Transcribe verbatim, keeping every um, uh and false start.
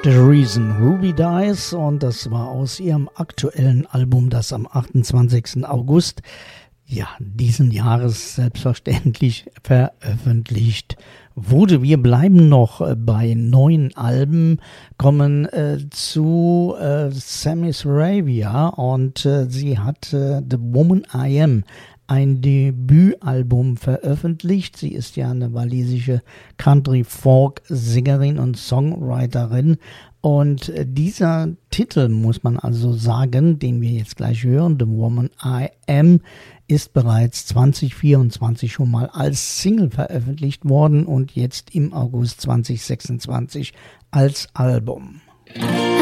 The Reason, Ruby Dice, und das war aus ihrem aktuellen Album, das am achtundzwanzigsten August ja, diesen Jahres selbstverständlich veröffentlicht wurde. Wir bleiben noch bei neuen Alben, kommen äh, zu äh, Sammy Saravia, und äh, sie hat äh, The Woman I Am, ein Debütalbum, veröffentlicht. Sie ist ja eine walisische Country-Folk-Sängerin und Songwriterin. Und dieser Titel, muss man also sagen, den wir jetzt gleich hören, The Woman I Am, ist bereits zwanzig vierundzwanzig schon mal als Single veröffentlicht worden und jetzt im August zwanzig sechsundzwanzig als Album.